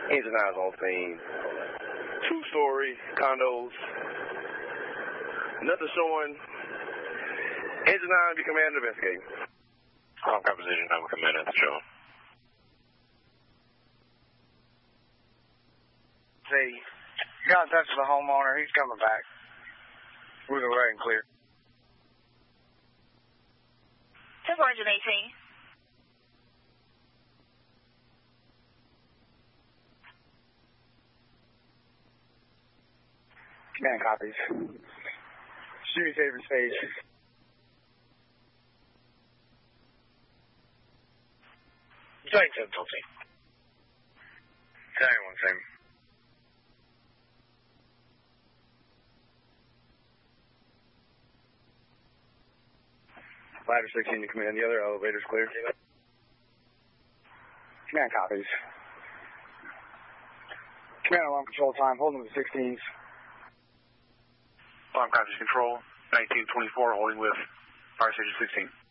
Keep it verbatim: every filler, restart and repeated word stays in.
Engine nine's on scene. Two-story condos. Nothing showing. Engine nine, be command investigating. Wrong composition, I'm command at the show. See, got in touch with the homeowner. He's coming back. We're going to and clear. Temple Engine eighteen. Command copies. Shooting favorite stage. Giant Central team. Giant one same. Ladder sixteen to command. The other elevator's clear. Command copies. Command alarm control time. Holding with sixteens. Alarm copies control. nineteen twenty-four holding with fire station sixteen.